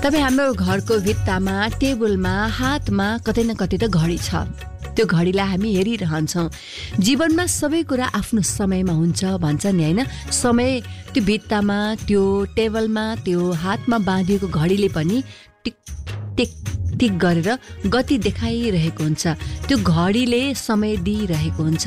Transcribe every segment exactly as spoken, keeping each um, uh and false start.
तपाईँ हाम्रो घरको भित्तामा, टेबलमा, हातमा कतै न कतै त घडी छ। त्यो घडीलाई हामी हेरिरहन्छौँ। जीवनमा सबै कुरा आफ्नो समयमा हुन्छ भन्छ नि होइन। समय त्यो भित्तामा, त्यो टेबलमा, त्यो हातमा बाँधिएको घडीले पनि टिक टिक टिक गरेर गति देखाइरहेको हुन्छ। त्यो घडीले समय दिइरहेको हुन्छ।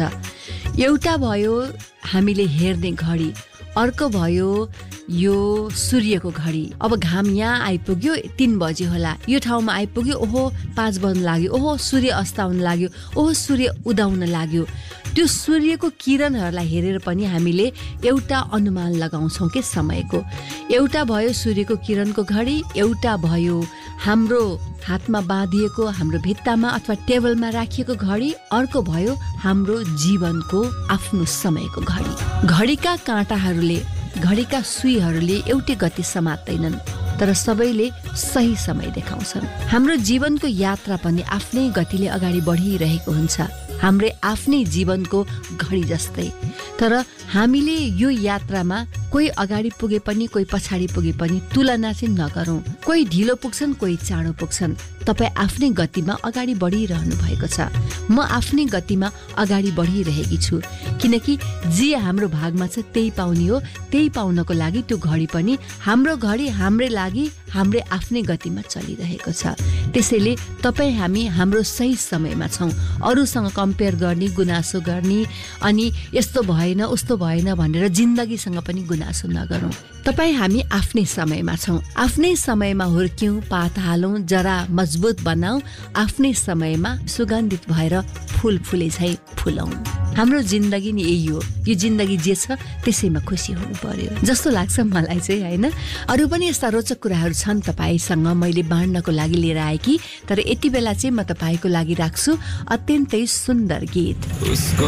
एउटा भयो हामीले हेर्ने घडी, अर्को भयो यो सूर्यको घडी। अब घाम यहाँ आइपुग्यो, तीन बजे होला, यो ठाउँमा आइपुग्यो, ओहो पाँच बज्न लाग्यो, ओहो सूर्य अस्ताउन लाग्यो, ओहो सूर्य उदाउन लाग्यो। त्यो सूर्यको किरणहरूलाई हेरेर पनि हामीले एउटा अनुमान लगाउँछौँ कि समयको। एउटा भयो सूर्यको किरणको घडी, एउटा भयो हाम्रो हातमा बाँधिएको, हाम्रो भित्तामा अथवा टेबलमा राखिएको घडी, अर्को भयो हाम्रो जीवनको आफ्नो समयको घडी। घडीका काँटाहरूले, घडीका सुईहरूले एउटै गति समात्दैनन्, तर सबैले सही समय देखाउँछन्। हाम्रो जीवनको यात्रा पनि आफ्नै गतिले अगाडि बढिरहेको हुन्छ, हाम्रै आफ्नै जीवनको घडी जस्तै। तर हामीले यो यात्रामा कोही अगाडि पुगे पनि कोही पछाडि पुगे पनि तुलना चाहिँ नगरौँ। कोही ढिलो पुग्छन्, कोही चाँडो पुग्छन्। तपाईँ आफ्नै गतिमा अगाडि बढिरहनु भएको छ, म आफ्नै गतिमा अगाडि बढिरहेकी छु। किनकि जे हाम्रो भागमा छ त्यही पाउने हो। त्यही पाउनको लागि त्यो घडी पनि, हाम्रो घडी हाम्रै लागि हाम्रै आफ्नै गतिमा चलिरहेको छ। त्यसैले तपाईँ हामी हाम्रो सही समयमा छौँ। अरूसँग कम्पेयर गर्ने, गुनासो गर्ने, अनि यस्तो भएन उस्तो भएन भनेर जिन्दगीसँग पनि गुनासो नगरौँ। तपाईँ हामी आफ्नै समयमा छौँ। आफ्नै समयमा हुर्क्यौँ, पात हालौँ, जरा मजबुत बनाऊ, आफ्नै समयमा सुगन्धित भएर फुल फुले झै फुलौँ। हाम्रो जिन्दगी नि यही हो। यो जिन्दगी जे छ त्यसैमा खुसी हुनु पर्यो जस्तो लाग्छ मलाई चाहिँ होइन। अरू पनि यस्ता रोचक कुराहरू छन् तपाईँसँग मैले बाँड्नको लागि लिएर आएकी, तर यति बेला चाहिँ म तपाईँको लागि राख्छु अत्यन्तै सुन्दर गीत।